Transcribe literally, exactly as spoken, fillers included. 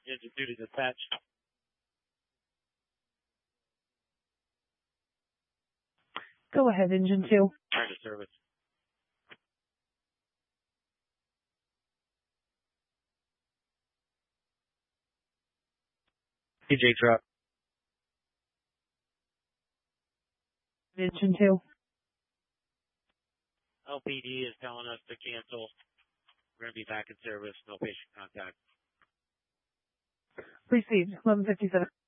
Engine duty dispatch. Go ahead, engine two. Target service. T J truck. Engine two. L P D is telling us to cancel. We're going to be back in service. No patient contact. Received. eleven fifty-seven.